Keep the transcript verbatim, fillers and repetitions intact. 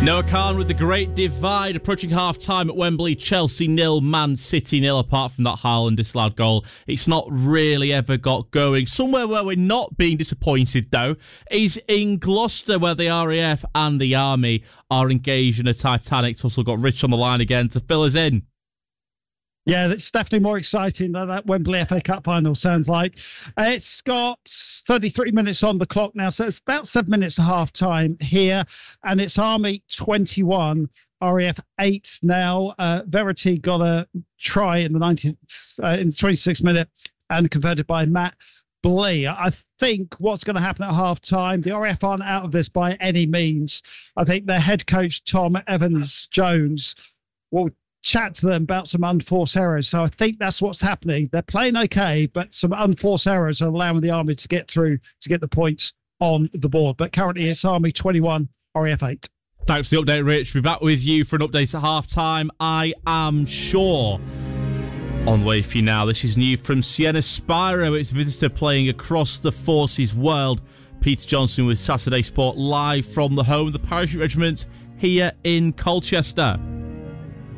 Noah Khan with the Great Divide approaching half-time at Wembley. Chelsea nil, Man City nil. Apart from that Haaland disallowed goal, it's not really ever got going. Somewhere where we're not being disappointed, though, is in Gloucester, where the R A F and the Army are engaged in a titanic tussle. Got Rich on the line again to fill us in. Yeah, it's definitely more exciting than that Wembley F A Cup final sounds like. Uh, it's got thirty-three minutes on the clock now, so it's about seven minutes to half time here, and it's Army twenty-one, R A F eight now. Uh, Verity got a try in the nineteenth, uh, in the twenty-sixth minute, and converted by Matt Blee. I think what's going to happen at half time, the R A F aren't out of this by any means. I think their head coach, Tom Evans-Jones, will chat to them about some unforced errors. So I think that's what's happening. They're playing okay, but some unforced errors are allowing the Army to get through to get the points on the board. But currently it's Army twenty-one, R A F eight. Thanks for the update, Rich. We'll be back with you for an update at half-time, I am sure. On the way for you now, this is new from Sienna Spiro. It's visitor playing across the forces world. Peter Johnson with Saturday Sport live from the home of the Parachute Regiment here in Colchester.